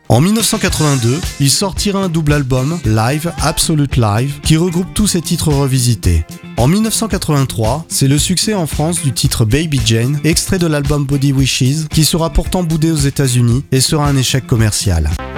En 1982, il sortira un double album, Live, Absolute Live, qui regroupe tous ses titres revisités. En 1983, c'est le succès en France du titre Baby Jane, extrait de l'album Body Wishes, qui sera pourtant boudé aux États-Unis et sera un échec commercial.